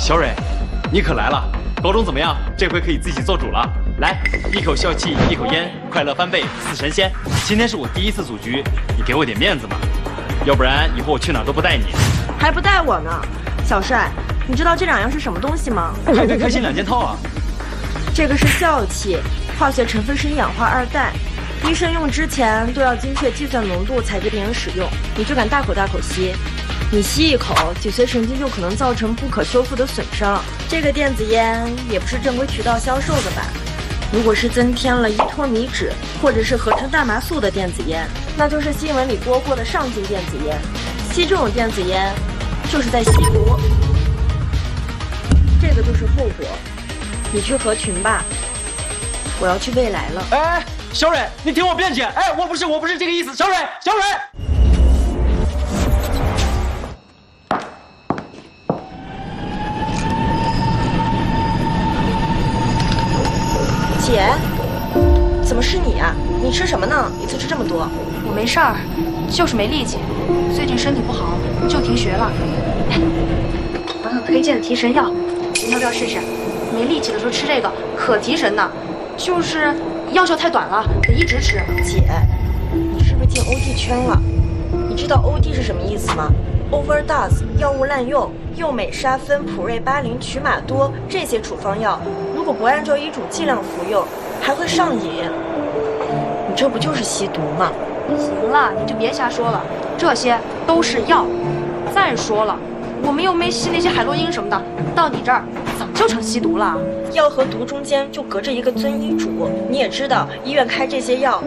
小蕊，你可来了！高中怎么样？这回可以自己做主了。来，一口笑气，一口烟，快乐翻倍，似神仙。今天是我第一次组局，你给我点面子嘛，要不然以后我去哪儿都不带你。 还不带我呢？小帅，你知道这两样是什么东西吗？ 还得开心2件套啊！ 这个是笑气，化学成分是1氧化2氮。医生用之前都要精确计算浓度才给病人使用，你就敢大口吸？你吸一口，脊髓神经就可能造成不可修复的损伤。这个电子烟也不是正规渠道销售的吧？如果是增添了依托米酯或者是合成大麻素的电子烟，那就是新闻里播过的上劲电子烟。吸这种电子烟，就是在吸毒。这个就是后果。你去合群吧，我要去未来了。 哎，小蕊，你听我辩解。哎，我不是这个意思，小蕊。 姐，怎么是你啊？你吃什么呢？一次吃这么多？ 我没事儿，就是没力气，最近身体不好，就停学了。朋友推荐的提神药，你要不要试试？没力气的时候吃这个可提神呢，就是药效太短了，得一直吃。 姐，你是不是进 OD 圈了？你知道 OD 是什么意思吗？ Overdose 药物滥用，右美沙芬、普瑞巴林、曲马多这些处方药，如果不按照医嘱剂量服用，还会上瘾。你这不就是吸毒吗？ 行了，你就别瞎说了，这些都是药。再说了，我们又没吸那些海洛因什么的，到你这儿怎么就成吸毒了？ 药和毒中间就隔着一个遵医嘱，你也知道，医院开这些药